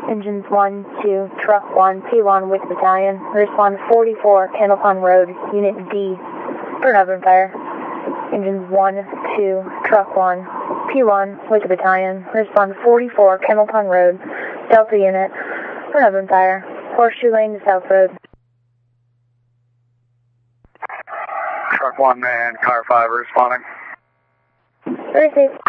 Engines 1, 2, Truck 1, P1 with Battalion. Respond 44, Candle Pond Road, Unit D, for an open fire. Engines 1, 2, Truck 1, P1 with Battalion. Respond 44, Candle Pond Road, Delta Unit, for an open fire. Horseshoe Lane to South Road. Truck 1 and Car 5 responding. Very safe.